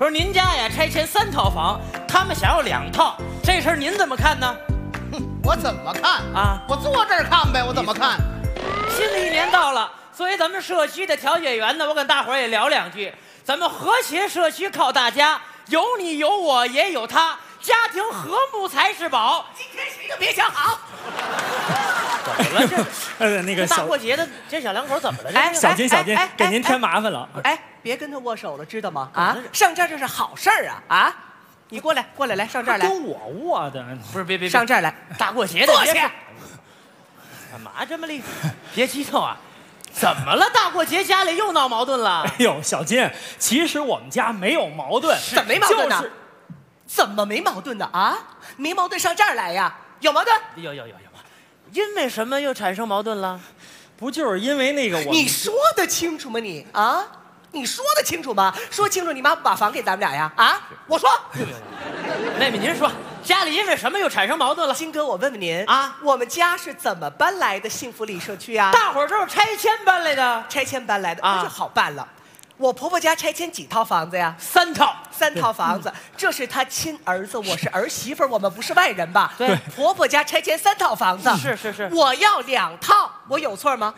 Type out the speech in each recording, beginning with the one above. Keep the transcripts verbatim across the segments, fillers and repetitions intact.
说您家呀拆迁三套房，他们想要两套，这事儿您怎么看呢？ 哼，我怎么看啊？ 我坐这儿看呗，我怎么看？ 新的一年到了，作为咱们社区的调解员呢，我跟大伙儿也聊两句。咱们和谐社区靠大家，有你有我也有他，家庭和睦才是宝。 今天谁都别想好。 怎么了这？ 呃，那个大小过节的，这小两口怎么了？ 哎小金小金哎哎， 给您添麻烦了。 哎，别跟他握手了，知道吗？啊，上这儿这是好事儿啊！啊，你过来，过来，来上这儿来， 跟我握的， 不是，别别别上这儿来， 大过节的， 坐下。 干嘛这么厉害？别激动啊！怎么了？大过节家里又闹矛盾了？ 哎呦，小金，其实我们家没有矛盾， 怎么没矛盾呢？ 就是怎么没矛盾呢？啊，没矛盾上这儿来呀？有矛盾？ 有有有有，因为什么又产生矛盾了？ 不就是因为那个我？ 你说得清楚吗你？啊，你说得清楚吗？说清楚，你妈不把房给咱们俩呀？啊，我说。 妹妹，您说家里因为什么又产生矛盾了？ 金哥，我问问您啊， 我们家是怎么搬来的幸福里社区呀？ 大伙儿都是拆迁搬来的， 拆迁搬来的， 啊那就好办了。我婆婆家拆迁几套房子呀？ 三套。 三套房子，这是她亲儿子，我是儿媳妇儿，我们不是外人吧？ 对。 婆婆家拆迁三套房子， 是是是， 我要两套，我有错吗？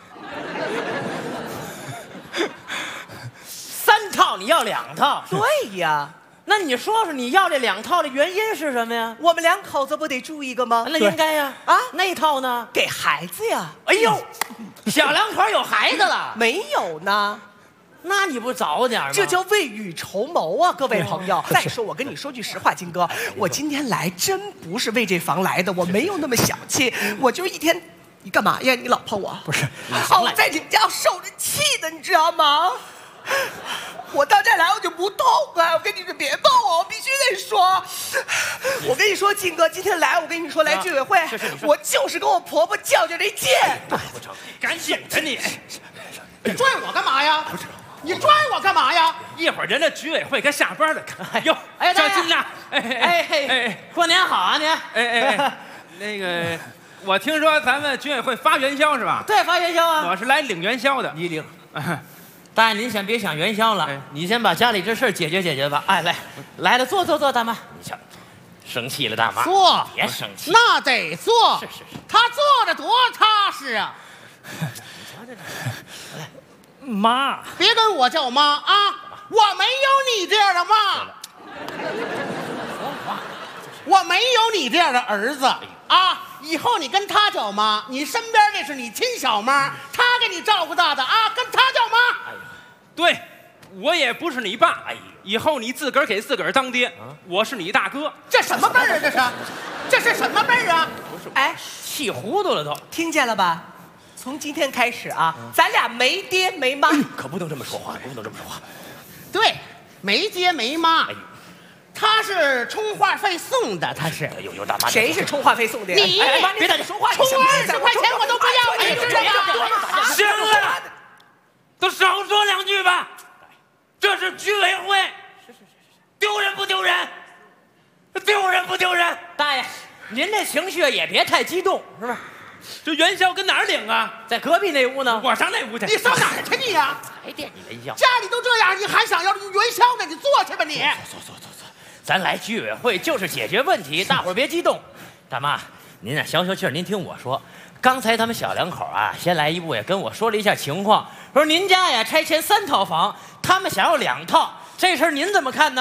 三套你要两套？ 对呀。 那你说说你要这两套的原因是什么呀？ 我们两口子不得住一个吗？ 那应该呀。 啊， 那套呢？ 给孩子呀。 哎呦，小两口有孩子了？ 没有呢。 那你不早点吗？ 这叫未雨绸缪啊，各位朋友。再说，我跟你说句实话，金哥，我今天来真不是为这房来的，我没有那么小气，我就一天。你干嘛呀？你老婆我不是， 哦，我在你们家受着气的，你知道吗？我到这儿来我就不痛快，我跟你说别抱我，我必须得说。我跟你说，金哥，今天来我跟你说来居委会，我就是跟我婆婆较较这劲。 不成，赶紧的你！ 你拽我干嘛呀？不是，你拽我干嘛呀？ 一会儿人家居委会该下班了。哎呦， 哎， 小金呐， 哎哎哎哎，过年好啊您！ 哎哎哎，那个，我听说咱们居委会发元宵是吧？ 对，发元宵啊！ 我是来领元宵的。 你领。大爷，您先别想元宵了， 哎你先把家里这事儿解决解决吧。哎，来，来了，坐坐坐，大妈。你瞧，生气了，大妈。 坐， 别生气。 那得坐。 是是是， 他坐着多踏实啊！ 妈， 别跟我叫妈啊！我没有你这样的妈，我没有你这样的儿子啊！以后你跟他叫妈，你身边这是你亲小妈，他给你照顾大的啊，跟他叫妈。 对，我也不是你爸，哎，以后你自个儿给自个儿当爹，我是你大哥。 这什么辈儿啊？这是，这是什么辈儿啊？ 哎， 气糊涂了都。 听见了吧？从今天开始啊，咱俩没爹没妈。 可不能这么说话，不能这么说话。 对，没爹没妈。他是充话费送的，他是。 有有大妈。 谁是充话费送的？ 你别在这说话， 充二十块钱我都不要，你知道吗？ 行了，都少说两句吧。这是居委会，是是是是，丢人不丢人？丢人不丢人？大爷，您这情绪也别太激动，是不是？ 这元宵跟哪儿领啊？ 在隔壁那屋呢。 我上那屋去。 你上哪儿去你呀？ 还惦记元宵？ 家里都这样，你还想要元宵呢？你坐去吧你。 坐坐坐坐，咱来居委会就是解决问题，大伙儿别激动。大妈，您呢消消气儿，您听我说。刚才他们小两口啊，先来一步也跟我说了一下情况，说您家呀拆迁三套房，他们想要两套，这事儿您怎么看呢？